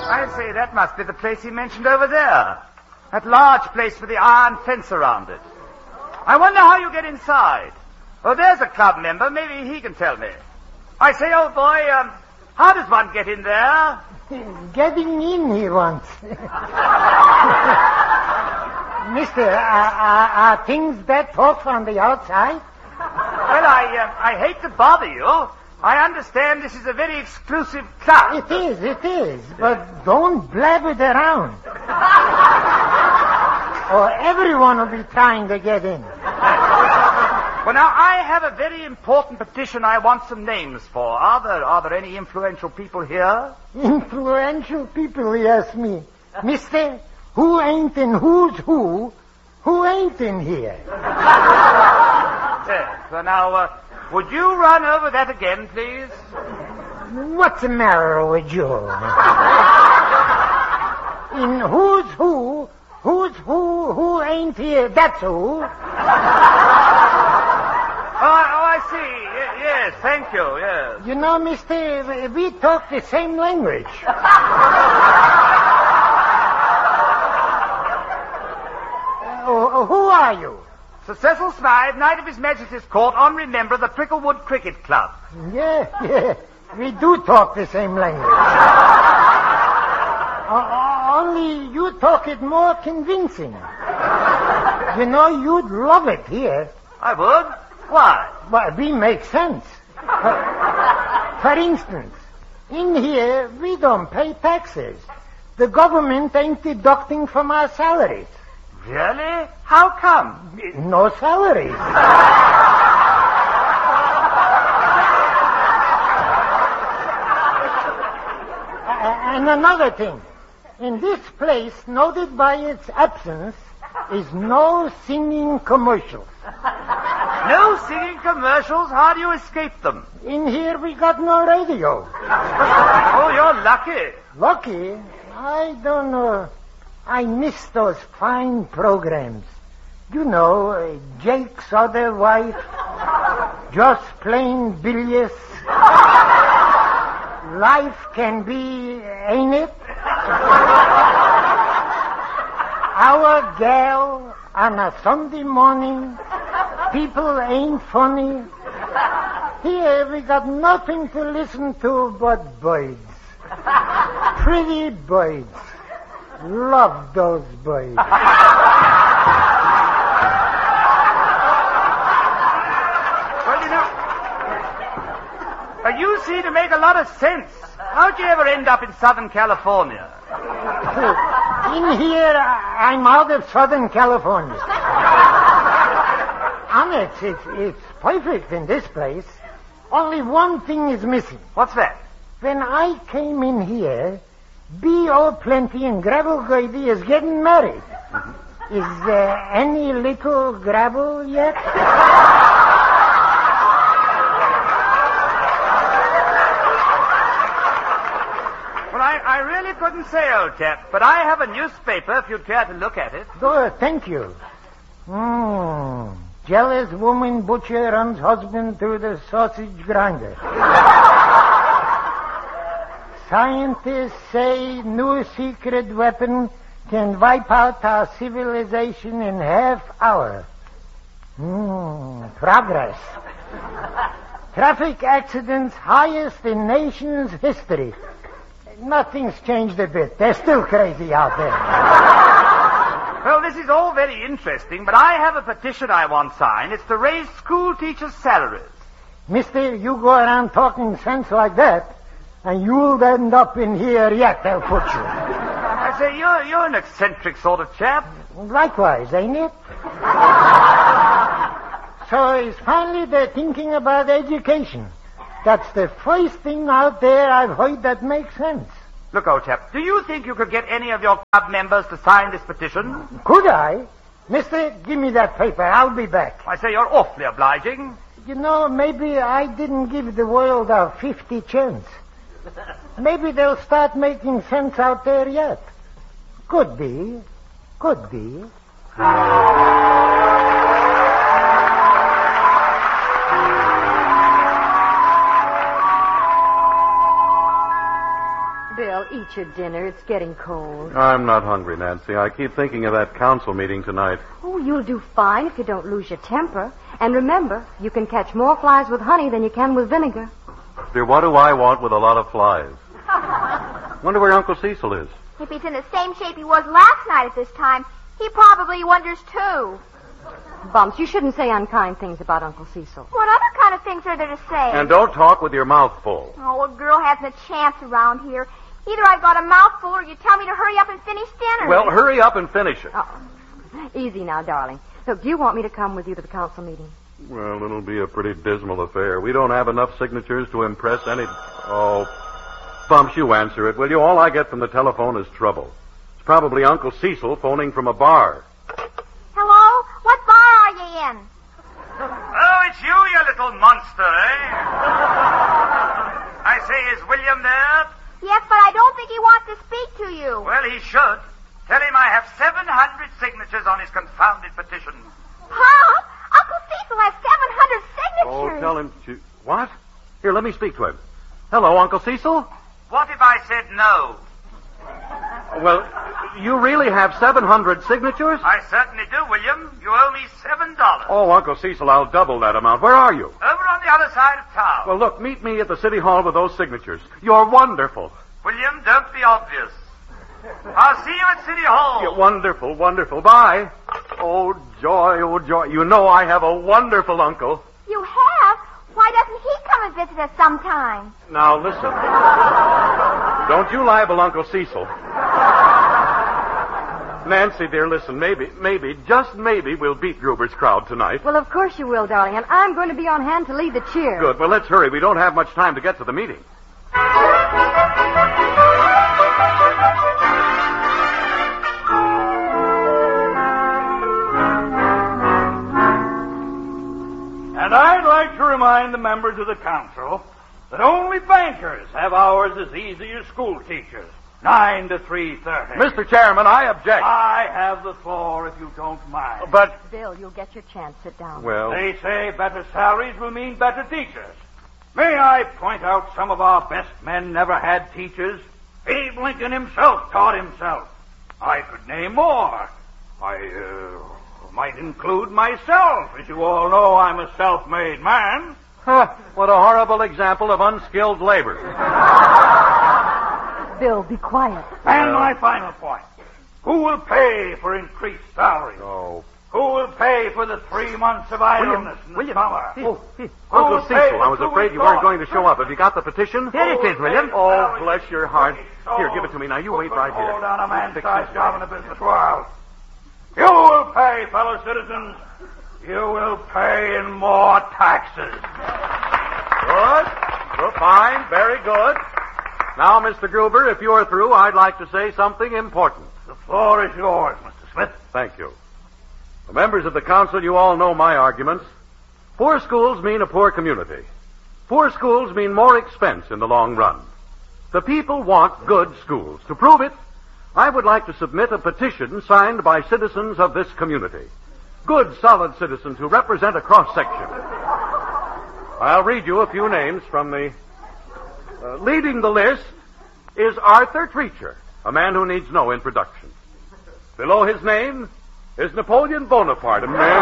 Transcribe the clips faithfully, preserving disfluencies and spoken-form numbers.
I say, that must be the place he mentioned over there. That large place with the iron fence around it. I wonder how you get inside. Oh, there's a club member. Maybe he can tell me. I say, old boy, um, how does one get in there? Getting in, he wants. Mister, are, are, are things that tough on the outside? Well, I, uh, I hate to bother you. I understand this is a very exclusive club. It is, it is. But don't blab it around. Or everyone will be trying to get in. Well, now, I have a very important petition I want some names for. Are there, are there any influential people here? Influential people, he asked me. Mister, who ain't in who's who, who ain't in here? Yes, so now, uh, would you run over that again, please? What's the matter with you? In who's who, who's who, who ain't here, that's who. Oh, oh, I see. Y- yes, thank you, yes. You know, mister, we talk the same language. uh, who are you? Sir Cecil Smythe, Knight of His Majesty's Court, honorary member of the Pricklewood Cricket Club. Yeah, yeah, we do talk the same language. uh, only you talk it more convincing. You know, you'd love it here. I would. Why? Well, we make sense. For, for instance, in here, we don't pay taxes. The government ain't deducting from our salaries. Really? How come? No salaries. And another thing. In this place, noted by its absence, is no singing commercials. No singing commercials? How do you escape them? In here we got no radio. Oh, you're lucky. Lucky? I don't know. I miss those fine programs. You know, uh, Jake's Other Wife, Just Plain Bilious, Life Can Be, Ain't It? Our Gal on a Sunday morning, People Ain't Funny. Here we got nothing to listen to but birds. Pretty birds. Love those birds. Well, you know, uh, you seem to make a lot of sense. How'd you ever end up in Southern California? In here, I'm out of Southern California. Honest, it's, it's perfect in this place. Only one thing is missing. What's that? When I came in here, B O Plenty and Gravel Gertie is getting married. Mm-hmm. Is there any little gravel yet? Well, I, I really couldn't say, old chap, but I have a newspaper if you'd care to look at it. Good, thank you. Hmm. Jealous woman butcher runs husband through the sausage grinder. Scientists say new secret weapon can wipe out our civilization in half hour. Hmm, progress. Traffic accidents highest in nation's history. Nothing's changed a bit. They're still crazy out there. Well, this is all very interesting, but I have a petition I want signed. It's to raise school teachers' salaries. Mister, you go around talking sense like that, and you'll end up in here yet, they'll put you. I say, you're, you're an eccentric sort of chap. Likewise, ain't it? So it's finally they're thinking about education. That's the first thing out there I've heard that makes sense. Look, old chap, do you think you could get any of your club members to sign this petition? Could I? Mister, give me that paper. I'll be back. I say, you're awfully obliging. You know, maybe I didn't give the world a fifty chance. Maybe they'll start making sense out there yet. Could be. Could be. Bill, eat your dinner. It's getting cold. I'm not hungry, Nancy. I keep thinking of that council meeting tonight. Oh, you'll do fine if you don't lose your temper. And remember, you can catch more flies with honey than you can with vinegar. Dear, what do I want with a lot of flies? Wonder where Uncle Cecil is. If he's in the same shape he was last night at this time, he probably wonders too. Bumps, you shouldn't say unkind things about Uncle Cecil. What other kind of things are there to say? And don't talk with your mouth full. Oh, a girl hasn't a chance around here. Either I've got a mouthful or you tell me to hurry up and finish dinner. Well, hurry up and finish it. Oh. Easy now, darling. Look, do you want me to come with you to the council meeting? Well, it'll be a pretty dismal affair. We don't have enough signatures to impress any... Oh, Bumps, you answer it, will you? All I get from the telephone is trouble. It's probably Uncle Cecil phoning from a bar. Hello? What bar are you in? Oh, it's you, you little monster, eh? I say, is William there? Yes, but I don't think he wants to speak to you. Well, he should. Tell him I have seven hundred signatures on his confounded petition. Huh? Uncle Cecil has seven hundred signatures. Oh, tell him to... What? Here, let me speak to him. Hello, Uncle Cecil? What if I said no? Well, you really have seven hundred signatures? I certainly do, William. You owe me seven dollars. Oh, Uncle Cecil, I'll double that amount. Where are you? Over on the other side of town. Well, look, meet me at the city hall with those signatures. You're wonderful. William, don't be obvious. I'll see you at City Hall. You're wonderful, wonderful. Bye. Oh, joy, oh, joy. You know I have a wonderful uncle. You have? Why doesn't he come and visit us sometime? Now, listen. Don't you libel Uncle Cecil. Nancy, dear, listen. Maybe, maybe, just maybe we'll beat Gruber's crowd tonight. Well, of course you will, darling, and I'm going to be on hand to lead the cheer. Good. Well, let's hurry. We don't have much time to get to the meeting. And I'd like to remind the members of the council that only bankers have hours as easy as school teachers. Nine to three thirty. Mister Chairman, I object. I have the floor if you don't mind. But... Bill, you'll get your chance. Sit down. Well... They say better salaries will mean better teachers. May I point out some of our best men never had teachers? Abe Lincoln himself taught himself. I could name more. I, uh, might include myself. As you all know, I'm a self-made man. Huh, what a horrible example of unskilled labor. Bill, be quiet. And my final point. Who will pay for increased salaries? Oh. Who will pay for the three months of idleness in the William, summer? Oh, Uncle Cecil, I was afraid you weren't going to show up. Have you got the petition? Here it is, William. Oh, bless your heart. Here, give it to me. Now, you wait right here. Hold on a Fix man-sized this. job in the business world. You will pay, fellow citizens. You will pay in more taxes. Good. Well, fine. Very good. Now, Mister Gruber, if you're through, I'd like to say something important. The floor is yours, Mister Smith. Thank you. The members of the council, you all know my arguments. Poor schools mean a poor community. Poor schools mean more expense in the long run. The people want good schools. To prove it, I would like to submit a petition signed by citizens of this community. Good, solid citizens who represent a cross-section. I'll read you a few names from the... Uh, leading the list is Arthur Treacher, a man who needs no introduction. Below his name is Napoleon Bonaparte, a man...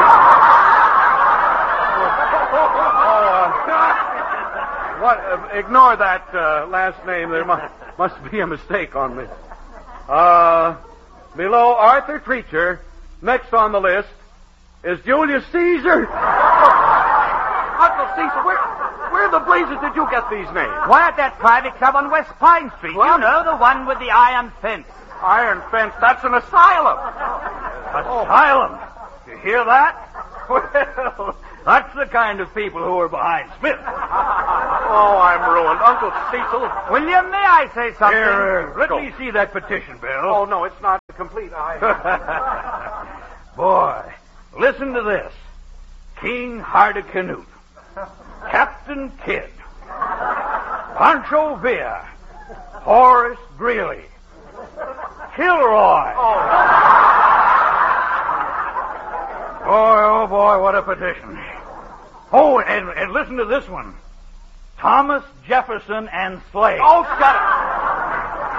oh, uh, what? Uh, ignore that uh, last name. There must, must be a mistake on me. Uh, below Arthur Treacher, next on the list is Julius Caesar. Uncle Cecil, where, where the blazes did you get these names? Why, at that private club on West Pine Street. What? You know, the one with the iron fence. Iron fence, that's an asylum. Asylum. You hear that? Well, that's the kind of people who are behind Smith. Oh, I'm ruined. Uncle Cecil. William, may I say something? Here, let Go. me see that petition, Bill. Oh, no, it's not complete. I... Boy, listen to this. King Hardicanute, Captain Kidd, Pancho Villa, Horace Greeley, Kilroy. Boy, oh boy, what a petition. Oh, and, and listen to this one. Thomas Jefferson and Slade. Oh, shut it.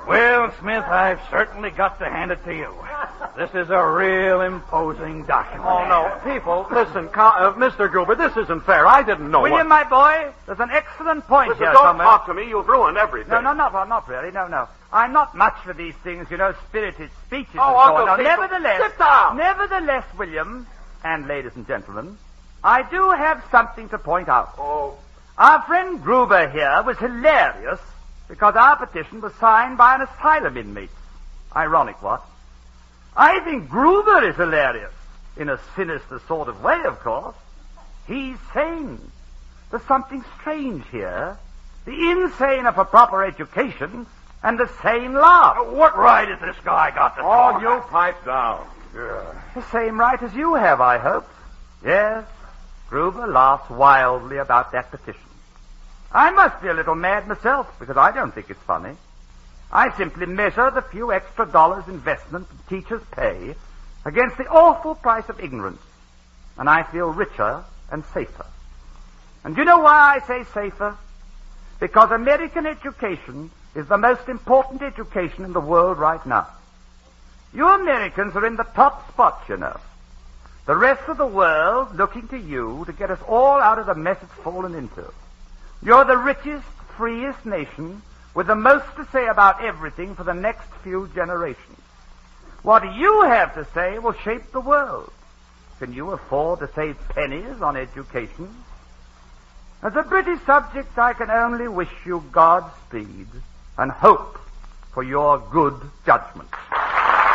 Well, Smith, I've certainly got to hand it to you. This is a real imposing document. Oh, no. People, listen, uh, Mister Gruber, this isn't fair. I didn't know William, what... my boy, there's an excellent point Listen, here don't somewhere. talk to me. You've ruined everything. No, no, not, well, not really. No, no. I'm not much for these things, you know, spirited speeches Oh, and so Uncle on. Now, People, nevertheless, sit down. Nevertheless, William, and ladies and gentlemen, I do have something to point out. Oh. Our friend Gruber here was hilarious because our petition was signed by an asylum inmate. Ironic, what? I think Gruber is hilarious. In a sinister sort of way, of course. He's sane. There's something strange here. The insane of a proper education and the sane laugh. Uh, what right has this guy got to Oh, talk? you pipe down. Yeah. The same right as you have, I hope. Yes, Gruber laughs wildly about that petition. I must be a little mad myself, because I don't think it's funny. I simply measure the few extra dollars investment that teachers pay against the awful price of ignorance, and I feel richer and safer. And do you know why I say safer? Because American education is the most important education in the world right now. You Americans are in the top spot, you know. The rest of the world looking to you to get us all out of the mess it's fallen into. You're the richest, freest nation with the most to say about everything for the next few generations. What you have to say will shape the world. Can you afford to save pennies on education? As a British subject, I can only wish you Godspeed and hope for your good judgment.